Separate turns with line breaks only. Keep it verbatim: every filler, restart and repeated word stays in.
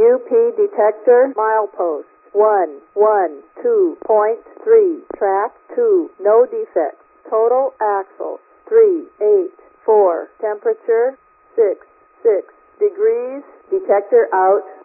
U P detector milepost one one two point three. Track two. No defects. Total axle three eight four. Temperature six six degrees. Detector out.